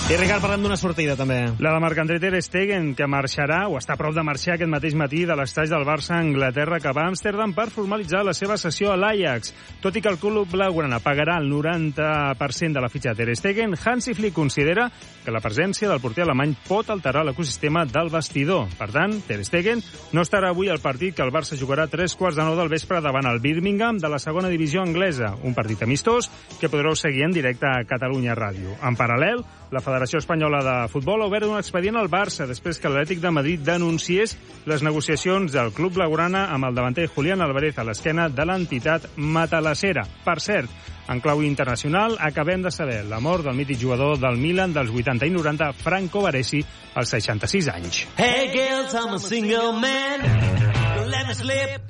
I, Ricard, parlem d'una sortida, també. La de Marc-André ter Stegen, que marxarà, o està a prop de marxar aquest mateix matí de l'estatge del Barça a Anglaterra cap a Amsterdam per formalitzar la seva cessió a l'Ajax. Tot i que el club blaugrana pagarà el 90% de la fitxa de ter Stegen, Hansi Flick considera que la presència del porter alemany pot alterar l'ecosistema del vestidor. Per tant, ter Stegen no estarà avui al partit que el Barça jugarà a 3:15 del vespre davant el Birmingham de la segona divisió anglesa, un partit amistós que podreu seguir en directe a Catalunya Ràdio. En paral·lel, la Federació Espanyola de Futbol ha obert un expedient al Barça després que l'Atlètic de Madrid denunciés les negociacions del club blaugrana amb el davanter Julián Álvarez a l'esquena de l'entitat matalassera. Per cert, en clau internacional, acabem de saber la mort del mític jugador del Milan dels 80 i 90, Franco Baresi, als 66 anys. Hey girls, I'm a single man. Let me slip.